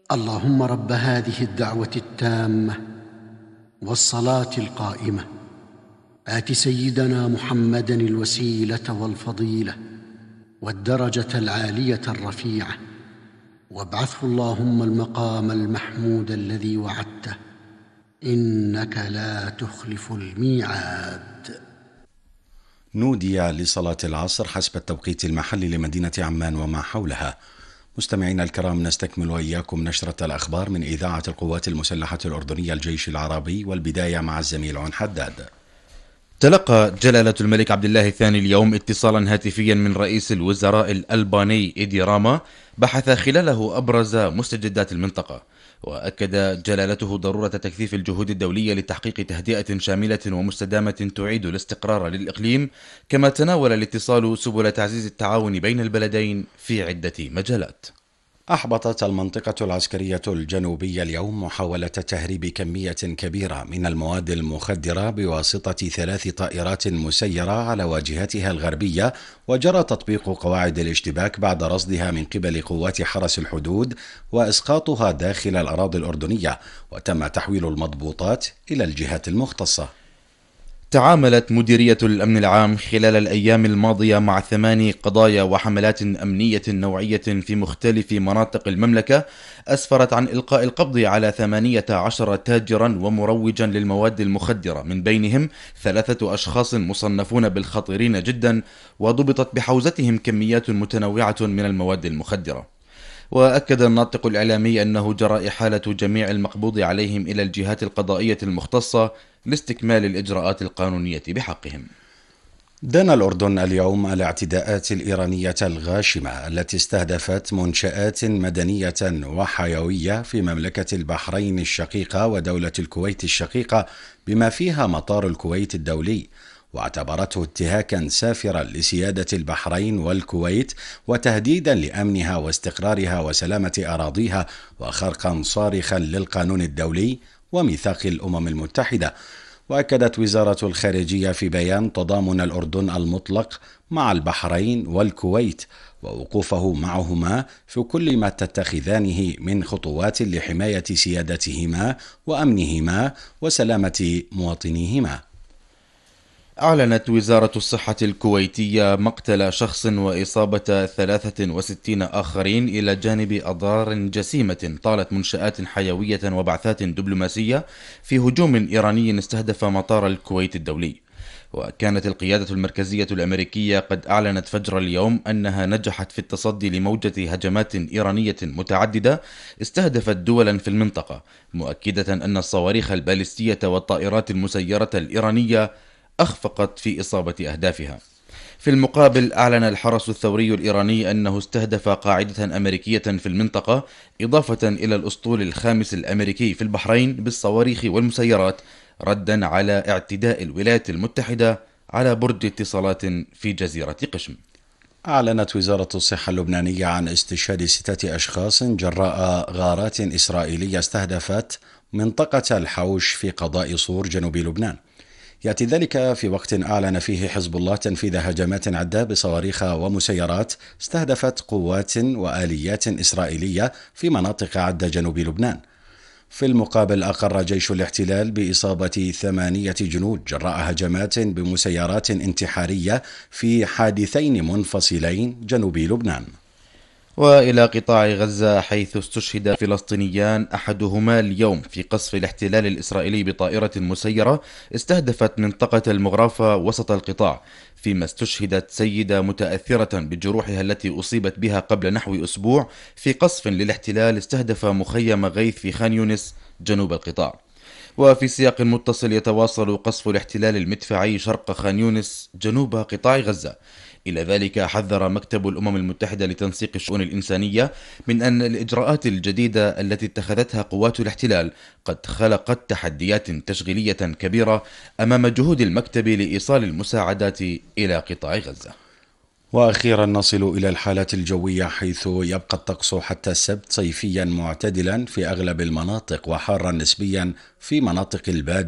اللهم رب هذه الدعوة التامة والصلاة القائمة آت سيدنا محمدا الوسيلة والفضيلة والدرجة العالية الرفيعة وابعثه اللهم المقام المحمود الذي وعدته إنك لا تخلف الميعاد. نودي لصلاة العصر حسب التوقيت المحلي لمدينة عمان وما حولها. مستمعينا الكرام، نستكمل وإياكم نشرة الأخبار من إذاعة القوات المسلحة الأردنية الجيش العربي، والبداية مع الزميل عون حداد. تلقى جلالة الملك عبد الله الثاني اليوم اتصالا هاتفيا من رئيس الوزراء الألباني إيدي راما بحث خلاله أبرز مستجدات المنطقة، وأكد جلالته ضرورة تكثيف الجهود الدولية لتحقيق تهدئة شاملة ومستدامة تعيد الاستقرار للإقليم، كما تناول الاتصال سبل تعزيز التعاون بين البلدين في عدة مجالات. أحبطت المنطقة العسكرية الجنوبية اليوم محاولة تهريب كمية كبيرة من المواد المخدرة بواسطة 3 طائرات مسيرة على واجهتها الغربية، وجرى تطبيق قواعد الاشتباك بعد رصدها من قبل قوات حرس الحدود وإسقاطها داخل الأراضي الأردنية، وتم تحويل المضبوطات إلى الجهات المختصة. تعاملت مديرية الأمن العام خلال الأيام الماضية مع 8 قضايا وحملات أمنية نوعية في مختلف مناطق المملكة أسفرت عن إلقاء القبض على 18 تاجرا ومروجا للمواد المخدرة، من بينهم 3 أشخاص مصنفون بالخطيرين جدا، وضبطت بحوزتهم كميات متنوعة من المواد المخدرة. وأكد الناطق الإعلامي أنه جرى إحالة جميع المقبوض عليهم إلى الجهات القضائية المختصة لاستكمال الإجراءات القانونية بحقهم. دان الأردن اليوم الاعتداءات الإيرانية الغاشمة التي استهدفت منشآت مدنية وحيوية في مملكة البحرين الشقيقة ودولة الكويت الشقيقة، بما فيها مطار الكويت الدولي، واعتبرته انتهاكا سافرا لسيادة البحرين والكويت وتهديدا لأمنها واستقرارها وسلامة أراضيها، وخرقا صارخا للقانون الدولي وميثاق الأمم المتحدة. وأكدت وزارة الخارجية في بيان تضامن الأردن المطلق مع البحرين والكويت ووقوفه معهما في كل ما تتخذانه من خطوات لحماية سيادتهما وأمنهما وسلامة مواطنيهما. أعلنت وزارة الصحة الكويتية مقتل شخص وإصابة 63 آخرين إلى جانب أضرار جسيمة طالت منشآت حيوية وبعثات دبلوماسية في هجوم إيراني استهدف مطار الكويت الدولي. وكانت القيادة المركزية الأمريكية قد أعلنت فجر اليوم أنها نجحت في التصدي لموجة هجمات إيرانية متعددة استهدفت دولا في المنطقة، مؤكدة أن الصواريخ البالستية والطائرات المسيرة الإيرانية أخفقت في إصابة أهدافها. في المقابل، أعلن الحرس الثوري الإيراني أنه استهدف قاعدة أمريكية في المنطقة، إضافة إلى الأسطول الخامس الأمريكي في البحرين بالصواريخ والمسيرات، ردا على اعتداء الولايات المتحدة على برج اتصالات في جزيرة قشم. أعلنت وزارة الصحة اللبنانية عن استشهاد 6 أشخاص جراء غارات إسرائيلية استهدفت منطقة الحوش في قضاء صور جنوب لبنان. يأتي ذلك في وقت أعلن فيه حزب الله تنفيذ هجمات عدة بصواريخ ومسيرات استهدفت قوات وآليات إسرائيلية في مناطق عدة جنوب لبنان. في المقابل، أقر جيش الاحتلال بإصابة 8 جنود جراء هجمات بمسيرات انتحارية في حادثين منفصلين جنوب لبنان. وإلى قطاع غزة، حيث استشهد فلسطينيان أحدهما اليوم في قصف الاحتلال الإسرائيلي بطائرة مسيرة استهدفت منطقة المغرافة وسط القطاع، فيما استشهدت سيدة متأثرة بجروحها التي أصيبت بها قبل نحو أسبوع في قصف للاحتلال استهدف مخيم غيث في خان يونس جنوب القطاع. وفي سياق متصل، يتواصل قصف الاحتلال المدفعي شرق خان يونس جنوب قطاع غزة. إلى ذلك، حذر مكتب الأمم المتحدة لتنسيق الشؤون الإنسانية من أن الإجراءات الجديدة التي اتخذتها قوات الاحتلال قد خلقت تحديات تشغيلية كبيرة أمام جهود المكتب لإيصال المساعدات إلى قطاع غزة. وأخيرا نصل إلى الحالات الجوية، حيث يبقى الطقس حتى السبت صيفيا معتدلا في أغلب المناطق، وحارا نسبيا في مناطق البادية